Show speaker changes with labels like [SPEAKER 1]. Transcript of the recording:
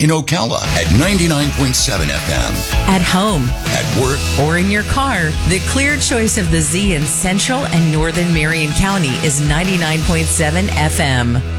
[SPEAKER 1] In Ocala at 99.7 FM.
[SPEAKER 2] At home,
[SPEAKER 1] At work,
[SPEAKER 2] or in your car, the clear choice of the Z in Central and Northern Marion County is 99.7 FM.